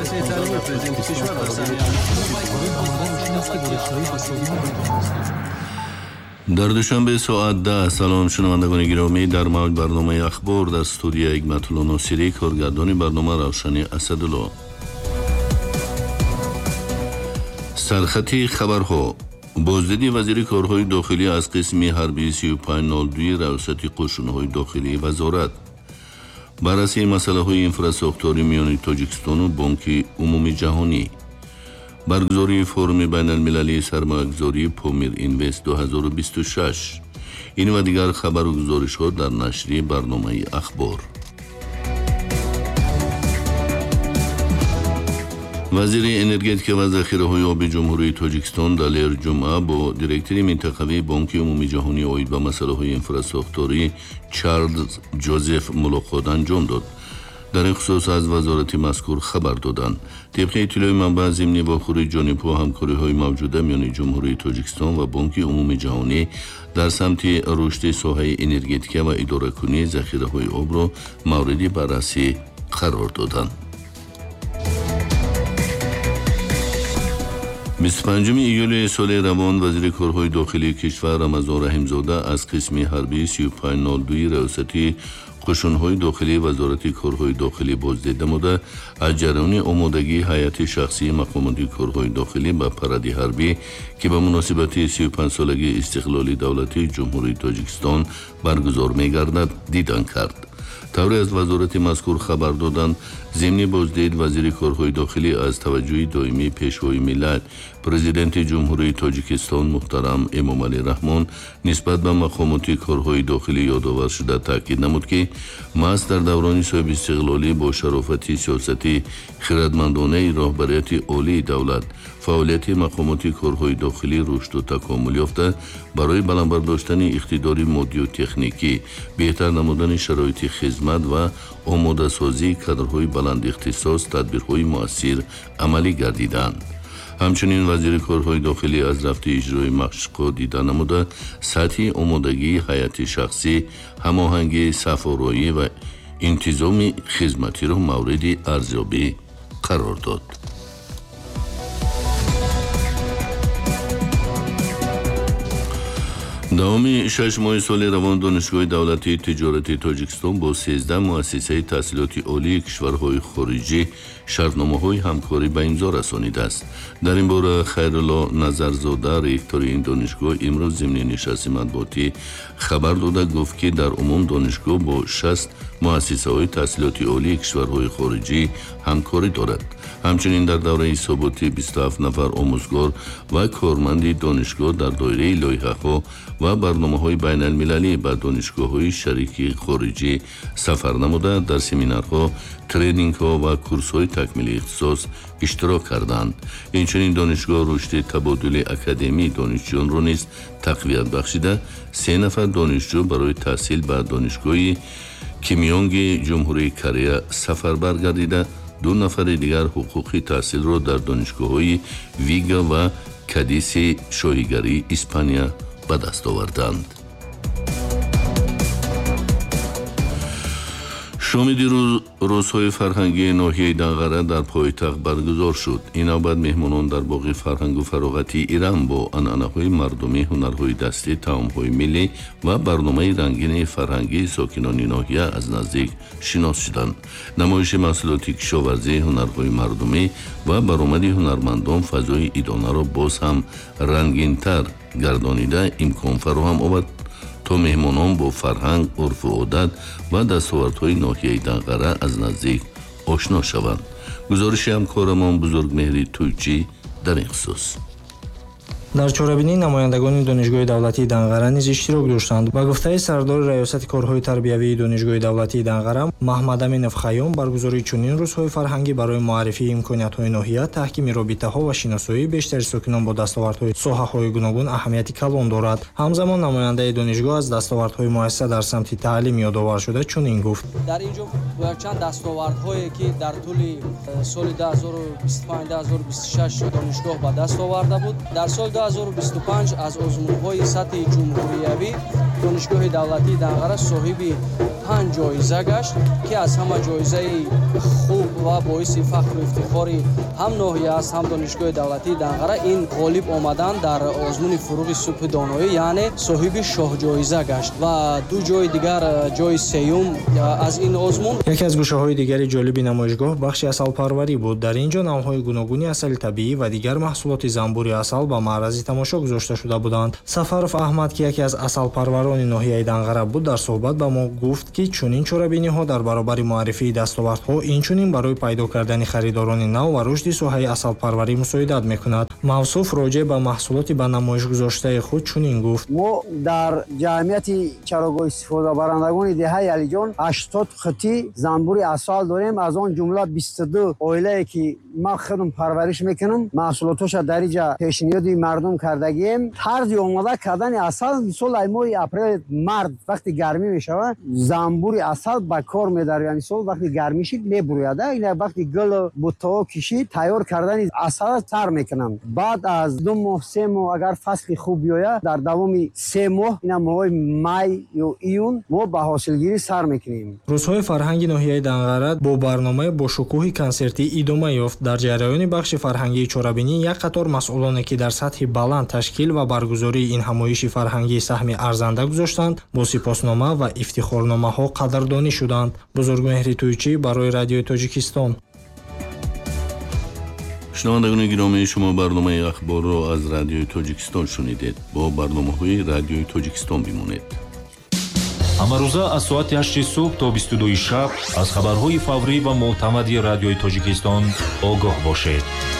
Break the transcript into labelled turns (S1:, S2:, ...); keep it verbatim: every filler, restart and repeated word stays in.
S1: مؤسسه تعلیمی پرزیدنت کشور در سال
S2: در دوشنبه ساعت ده. سلام شنوندگان گرامی، در موج برنامه اخبار در استودیو حکمت‌الله ناصری، کارگردانی برنامه روشنی اسدالله. سرخطی خبرها. بازدیدی وزیر کارهای داخلی از قسم حربی سی و پنج صفر دو ریاست قشون‌های داخلی وزارت. بررسی مسائل اینفراستراکچوری میان تاجیکستان و بانک عمومی جهانی. برگزاری فورم بین المللی سرمایه‌گذاری پامیر اینوست دو هزار و بیست و شش. این و دیگر خبر و گزارش ها در نشریه برنامه اخبار. وزیر انرژتیک و ذخیره‌های آبی جمهوری تاجیکستان دلیر جمعه با دیرکتور منطقوی بانک عمومی جهانی اوید به مسائل اینفراستراکچوری چارلز جوزف ملاقات انجام داد. در این خصوص از وزارت مذکور خبر دادند. طبق اطلاع منبع ضمن واخوری جانب و همکاری‌های موجوده میان جمهوری تاجیکستان و بانک عمومی جهانی در سمت رشد ساحه انرژتیک و اداره‌کنی ذخیره‌های آب را مورد بررسی قرار دادند. بیست و پنجم ایول سال روان وزیر کارهای داخلی کشور رمضان رحیم‌زاده از قسم حربی سی و پنج صفر دو ریاست قشون‌های داخلی وزارت کارهای داخلی بازدید نموده از جریان آمادگی هیئت شخصی مقامات کارهای داخلی به پرد حربی که به مناسبت سی و پنج سالگی استقلال دولت جمهوری تاجیکستان برگزار می‌گردد دیدن کرد. طوری از وزارت مذکور خبر دادند ضمن بازدید وزیر کارهای داخلی از توجه دائمی پیشوای ملت پرزیدنت جمهوری تاجیکستان محترم امامعلی رحمان نسبت به مقامات کارهای داخلی یادآور شده تاکید نمود که محض در دوران صاحب استقلالی با شرافت سیاستی خردمندانه رهبریت عالی دولت فعالیت مقامات کارهای داخلی رشد و تکامل یافته برای بلند برداشتن اقتدار مادی و تکنیکی بهتر نمودن شرایط خدمت و آماده سازی کادرهای بلند اختصاص تدبیرهای مؤثر عملی گردیدند. همچنین وزیر کارهای داخلی از رفت اجرای مشق‌ها دیدن نموده سطح آمادگی هیئت شخصی هماهنگی صف‌آرایی و انتظام خدمتی را مورد ارزیابی قرار داد. دوام شش ماه سال روان دانشگاه دولتی تجارتی تاجیکستان با سیزده مؤسسه تحصیلاتی عالی کشورهای خارجی شرطنامه‌های همکاری به امضا رسانیده است. در این باره خیرالله نظرزاده رئیس این دانشگاه امروز ضمن نشست مطبوعاتی خبر داده گفت که در عموم دانشگاه با شصت مؤسسه‌های تحصیلاتی عالی کشورهای خارجی همکاری دارد. همچنین در دوره حساباتی بیست و هفت نفر آموزگار و کارمند دانشگاه در دایره لایحه‌ها و برنامه‌های بین المللی به دانشگاه‌های شریک خارجی سفر نموده در سمینارها، ترینینگ‌ها و کورس‌های تکمیل اختصاص اشتراک کردند. اینچنین دانشگاه رشد تبادل اکادمی دانشجویان را نیز تقویت بخشیده سه نفر دانشجو برای تحصیل به دانشگاه کیمیونگ جمهوری کره سفر برگردیده دو نفر دیگر حقوق تحصیل را در دانشگاه‌های ویگا و کادیس شاهیگری اسپانیا به دست آوردند. شام دیروز روزهای فرهنگی ناحیه دنقره در پایتخت برگزار شد. این نوبت مهمانان در باغ فرهنگ و فراغتی ایران با عنعنه‌های مردمی، هنرهای دستی، طعام‌های ملی و برنامه رنگین فرهنگی ساکنان ناحیه از نزدیک شناس شدند. نمایش محصولات کشاورزی، هنرهای مردمی و برآمد هنرمندان فضای ایدانه را باز هم رنگین‌تر گردانیده امکان فراهم آورد تا مهمانان با فرهنگ، عرف و عادت و دستاوردهای ناحیه دنقره از نزدیک آشنا شوند. گزارش همکارمان بزرگمهری تویچی در این خصوص.
S3: дар чорабинӣ намояндагони донишгоҳи давлатии данғара низ иштирок доштанд. ба гуфтаи сардори раёсати корҳои тарбиявии донишгоҳи давлатии данғара маҳмад аминов хаём баргузории чунин рӯзҳои фарҳангӣ барои муаррифии имкониятҳои ноҳия, таҳкими робитаҳо ва шиносоии бештари сокинон бо дастовардҳои соҳаҳои гуногун аҳамияти калон дорад. ҳамзамон намояндаи донишгоҳ аз дастовардҳои муассиса дар самти таълим ёдовар шуда чунин гуфт.
S4: дар ин ҷо чанд дастовардҳое ки дар тӯли соли ду ҳазору бисту панҷ ду ҳазору бисту шаш донишгоҳ ба даст оварда буд. дар соли ду ҳазору бисту панҷ аз озмунҳои сатҳи ҷумҳуриявӣ донишгоҳи давлатии данғара соҳиби панҷ ҷоиза гашт, ки аз ҳама ҷоизаи хуб ва боиси фахру ифтихори ҳам ноҳия аст, ҳам донишгоҳи давлатии Данғара ин ғолиб омадан дар озмуни фуруғи субҳи доноӣ, яъне соҳиби шоҳҷоиза гашт ва ду ҷои дигар ҷои сеюм аз ин озмун.
S3: яке аз гӯшаҳои дигари ҷолиби намоишгоҳ бахши асалпарварӣ буд. дар ин ҷо навъҳои гуногуни асали табиӣ ва дигар маҳсулоти занбури асал ба маърази тамошо гузошта шуда буданд. Сафаров Аҳмад, ки яке аз асалпарварони ноҳияи Данғара буд, дар суҳбат ба мо гуфт, ки чунин чорабиниҳо дар баробари муаррифии дастовардҳо инчунин барои пайдо кардани харидорони нав ва рушди соҳаи асалпарварӣ мусоидат мекунад. Мавсуф роҷеъ ба маҳсулоти ба намоиш гузоштаи худ чунин гуфт:
S5: мо дар ҷамъияти чарогоҳ истифодабарандагони деҳаи Алиҷон ҳаштод қити занбури асал дорем. аз он ҷумла бисту ду оилае ки ман худам парвариш мекунам, маҳсулотоша дар инҷа пешниҳоди мардум кардагием. тарзи омода кардани асал мисол ай моҳи апрел март вақти гармӣ мешавад, занбури асал ба кор медарояд. мисол вақти гармӣ шид мебурояда, ин вақти гулу буттао кишид тайёр кардани асал тар мекунанд. баъд аз ду моҳ се моҳ агар фасли хуб биёяд, дар давоми се моҳ ина моҳои май ё июн мо ба ҳосилгирӣ сар мекунем.
S3: рӯзҳои фарҳанги ноҳияи Данғара бо барномаи бошукӯҳи консертӣ идома ёфт. дар ҷараёни бахши фарҳангии чорабинӣ як қатор масъулоне ки дар сатҳи баланд ташкил ва баргузории ин ҳамоиши фарҳангӣ саҳми арзанда гузоштанд, бо сипоснома ва ифтихорномаҳо қадрдонӣ шуданд. Бузургмеҳри Тӯйчӣ барои Радиои Тоҷикистон.
S2: шунавандагони гиромӣ, шумо барномаи ахборро аз Радиои Тоҷикистон шунидед. бо барномаҳои Радиои Тоҷикистон бимонед.
S6: ҳамарӯза аз соати ҳашти субҳ то бисту дуи шаб аз хабарҳои фаврӣ ва мӯътамади Радиои Тоҷикистон огоҳ бошед.